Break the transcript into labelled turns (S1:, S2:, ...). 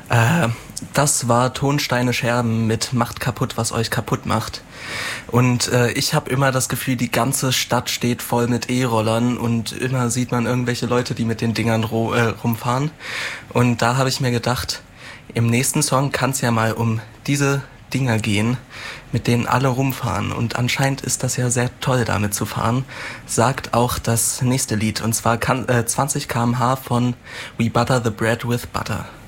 S1: Äh, Das war Tonsteine Scherben mit Macht kaputt, was euch kaputt macht. Und ich habe immer das Gefühl, die ganze Stadt steht voll mit E-Rollern und immer sieht man irgendwelche Leute, die mit den Dingern rumfahren. Und da habe ich mir gedacht, im nächsten Song kann es ja mal um diese Dinger gehen, mit denen alle rumfahren. Und anscheinend ist das ja sehr toll, damit zu fahren, sagt auch das nächste Lied. Und zwar 20 km/h von We Butter the Bread with Butter.